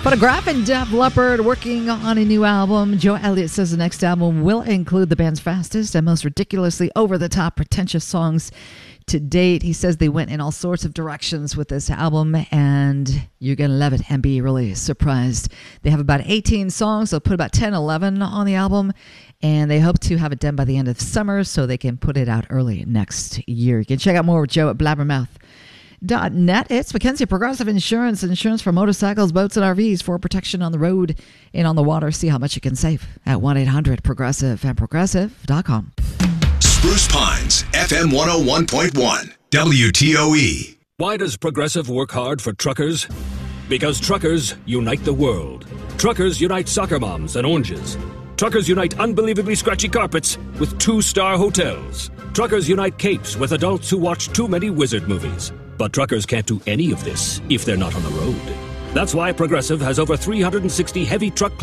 Photograph and Def Leppard working on a new album. Joe Elliott says the next album will include the band's fastest and most ridiculously over-the-top pretentious songs to date. He says they went in all sorts of directions with this album, and you're going to love it and be really surprised. They have about 18 songs. They'll put about 10, 11 on the album, and they hope to have it done by the end of summer so they can put it out early next year. You can check out more with Joe at blabbermouth.net. It's Mackenzie Progressive Insurance for motorcycles, boats, and RVs for protection on the road and on the water. See how much you can save at 1-800-PROGRESSIVE and progressive.com. Spruce Pines, FM 101.1, WTOE. Why does Progressive work hard for truckers? Because truckers unite the world. Truckers unite soccer moms and oranges. Truckers unite unbelievably scratchy carpets with 2-star hotels. Truckers unite capes with adults who watch too many wizard movies. But truckers can't do any of this if they're not on the road. That's why Progressive has over 360 heavy truck